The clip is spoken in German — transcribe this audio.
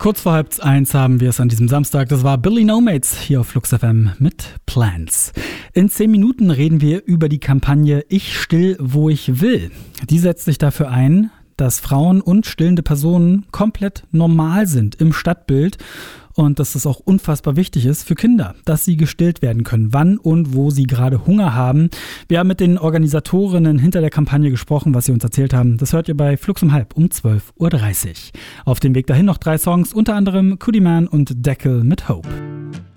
Kurz vor 12:30 haben wir es an diesem Samstag. Das war Billy No Mates hier auf Flux FM mit Plants. In 10 Minuten reden wir über die Kampagne Ich still, wo ich will. Die setzt sich dafür ein, dass Frauen und stillende Personen komplett normal sind im Stadtbild und dass das auch unfassbar wichtig ist für Kinder, dass sie gestillt werden können, wann und wo sie gerade Hunger haben. Wir haben mit den Organisatorinnen hinter der Kampagne gesprochen, was sie uns erzählt haben. Das hört ihr bei Flux um 12:30 Uhr. Auf dem Weg dahin noch 3 Songs, unter anderem Cootie Man und Deckel mit Hope.